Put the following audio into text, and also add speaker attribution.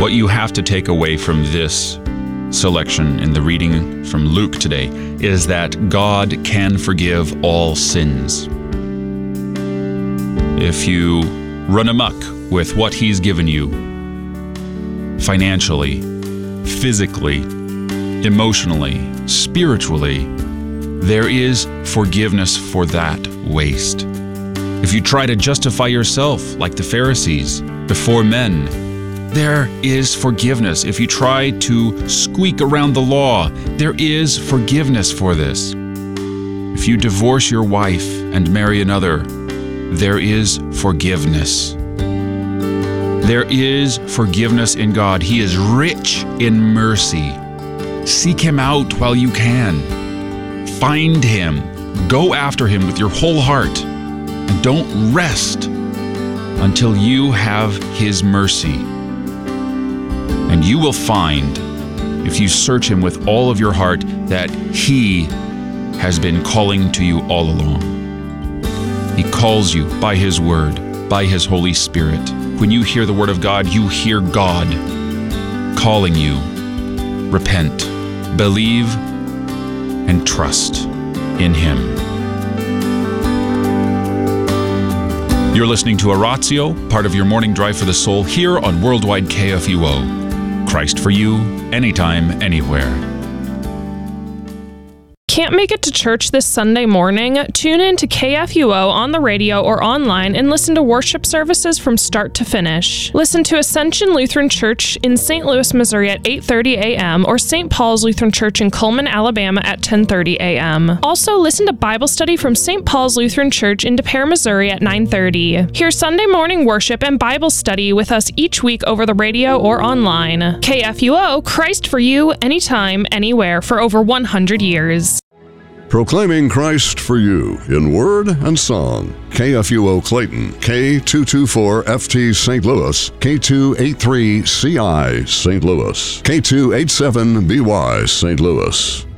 Speaker 1: What you have to take away from this selection in the reading from Luke today is that God can forgive all sins. If you run amok with what He's given you, financially, physically, emotionally, spiritually, there is forgiveness for that waste. If you try to justify yourself like the Pharisees before men, there is forgiveness. If you try to squeak around the law, there is forgiveness for this. If you divorce your wife and marry another, there is forgiveness. There is forgiveness in God. He is rich in mercy. Seek Him out while you can. Find Him. Go after Him with your whole heart. And don't rest until you have His mercy. And you will find, if you search Him with all of your heart, that He has been calling to you all along. He calls you by His Word, by His Holy Spirit. When you hear the Word of God, you hear God calling you. Repent, believe, and trust in Him. You're listening to Oratio, part of your morning drive for the soul, here on Worldwide KFUO. Christ for you, anytime, anywhere.
Speaker 2: Can't make it to church this Sunday morning? Tune in to KFUO on the radio or online and listen to worship services from start to finish. Listen to Ascension Lutheran Church in St. Louis, Missouri at 8:30 a.m. or St. Paul's Lutheran Church in Cullman, Alabama at 10:30 a.m. Also, listen to Bible study from St. Paul's Lutheran Church in Des Peres, Missouri at 9:30. Hear Sunday morning worship and Bible study with us each week over the radio or online. KFUO, Christ for you, anytime, anywhere, for over 100 years.
Speaker 3: Proclaiming Christ for you in word and song. KFUO Clayton, K224FT St. Louis, K283CI St. Louis, K287BY St. Louis.